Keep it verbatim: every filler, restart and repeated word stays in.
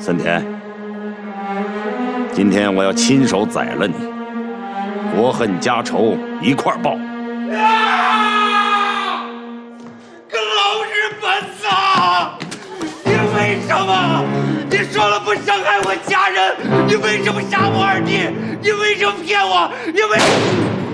森田，今天我要亲手宰了你，国恨家仇一块儿报。 啊！个老日本子！你为什么？你说了不伤害我家人，你为什么杀我二弟？你为什么骗我？你为？